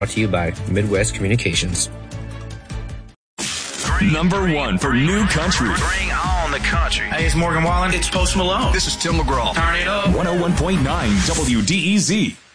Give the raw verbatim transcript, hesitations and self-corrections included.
Brought to you by Midwest Communications. Number one for new country. Bring on the country. Hey, it's Morgan Wallen. It's Post Malone. This is Tim McGraw. Turn it up. one oh one point nine W D E Z.